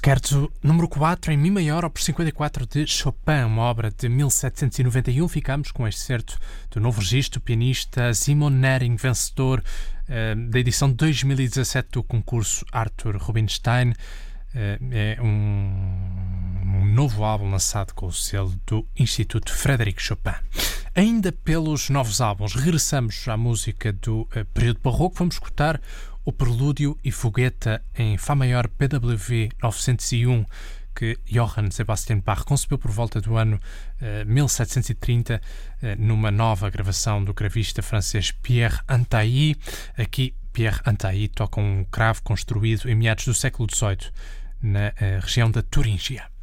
Scherzo número 4 em Mi maior, opus 54 de Chopin, uma obra de 1791. Ficamos com este excerto do novo registro, o pianista Simon Nering, vencedor da edição de 2017 do concurso Arthur Rubinstein. É um novo álbum lançado com o selo do Instituto Frédéric Chopin. Ainda pelos novos álbuns, regressamos à música do período barroco. Vamos escutar o Prelúdio e Fogueta em Fá maior BWV 901, que Johann Sebastian Bach concebeu por volta do ano 1730, numa nova gravação do gravista francês Pierre Antailly. Aqui, Pierre Antailly toca um cravo construído em meados do século XVIII, na região da Turíngia.